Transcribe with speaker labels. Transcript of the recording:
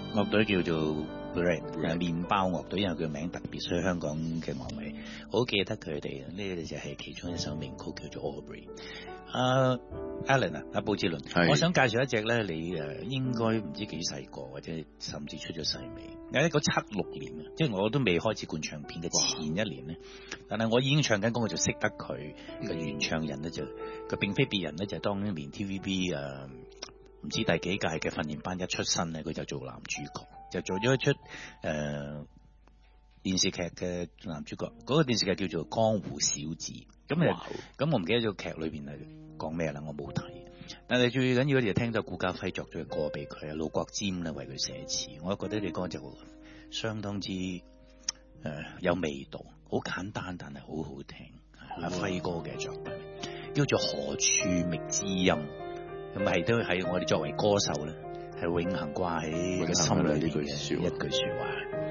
Speaker 1: 樂隊叫做 Bread， 麵包樂隊，因為佢名特別，所以香港嘅樂迷好記得佢哋。呢個就係其中一首名曲叫做 Aubrey。Alan 啊，阿布志倫，我想介紹一隻咧，你應該唔知幾細個，或者甚至出咗世未？有一個76年啊，即係我都未開始灌唱片嘅前一年咧，但係我已經唱緊歌，我就識得佢嘅原唱人咧，就佢並非別人咧，就係當年 TVB 唔知第幾屆嘅訓練班一出身咧，佢就做男主角，就做咗一出電視劇嘅男主角。嗰個電視劇叫做《江湖小子》。咁我唔記得咗劇裏邊係講咩啦，我冇睇。但係最緊要就聽到顧嘉輝作咗嘅歌俾佢，盧國沾咧為佢寫詞，我覺得啲歌就相當之有味道，好簡單但係好好聽。阿輝哥嘅作品叫做《何處覓知音》，咁係都係我哋作為歌手咧，係永恆掛喺個心裏邊嘅一句説話。